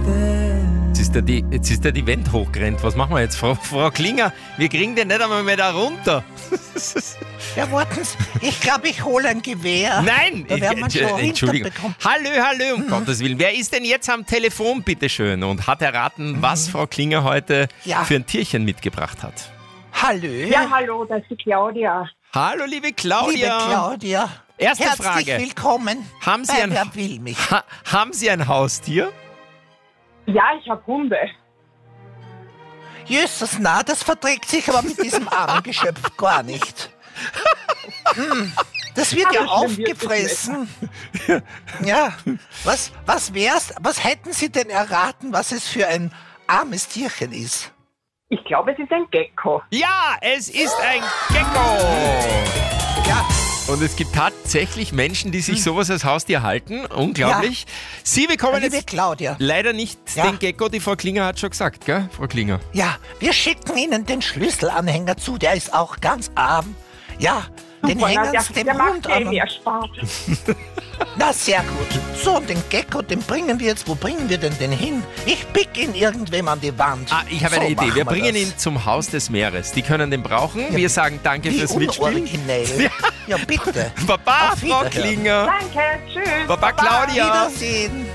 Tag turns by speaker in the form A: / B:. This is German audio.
A: Jetzt ist die Wand hochgerannt. Was machen wir jetzt, Frau Klinger? Wir kriegen den nicht einmal mehr da runter.
B: Ja, warten Sie, ich glaube, ich hole ein Gewehr.
A: Nein!
B: Da werden wir schon
A: Entschuldigung.
B: hinterbekommen.
A: Hallo, um Gottes Willen. Wer ist denn jetzt am Telefon, bitteschön? Und hat erraten, was Frau Klinger heute für ein Tierchen mitgebracht hat?
B: Hallo.
C: Ja, hallo, das ist die Claudia.
A: Hallo, liebe Claudia.
B: Liebe Claudia.
A: Erste
B: Herzlich
A: Frage.
B: willkommen.
A: Haben Sie
B: bei Wer will mich?
A: Haben Sie ein Haustier?
C: Ja, ich habe Hunde.
B: Jesus, na, das verträgt sich aber mit diesem armen Geschöpf gar nicht. Das wird ja
C: Aber schlimm wird es
B: aufgefressen. Ja, was wär's? Was hätten Sie denn erraten, was es für ein armes Tierchen ist?
C: Ich glaube, es ist ein Gecko.
A: Ja, es ist ein Gecko.
B: Ja,
A: Und es gibt tatsächlich Menschen, die sich sowas als Haustier halten. Unglaublich.
B: Ja.
A: Sie bekommen
B: liebe
A: jetzt
B: Claudia.
A: leider nicht
B: Ja.
A: den Gecko, die Frau Klinger hat schon gesagt, gell, Frau Klinger?
B: Ja, wir schicken Ihnen den Schlüsselanhänger zu, der ist auch ganz arm. Ja, den
C: Super,
B: hängen
C: der,
B: Sie dem
C: der macht
B: Hund
C: eh
B: an.
C: mehr Spaß.
B: Na, sehr gut. So, und den Gecko, den bringen wir jetzt. Wo bringen wir denn den hin? Ich pick ihn irgendwem an die Wand.
A: Ich habe
B: so
A: eine Idee.
B: machen
A: Wir bringen
B: das.
A: ihn zum Haus des Meeres. Die können den brauchen. Wir sagen danke
B: Wie
A: fürs Mitspielen.
B: unoriginell. Ja, bitte.
A: Baba,
B: Auf
A: Frau
B: Wiederhören.
A: Klinger.
C: Danke, tschüss.
A: Baba, Claudia.
B: Wiedersehen.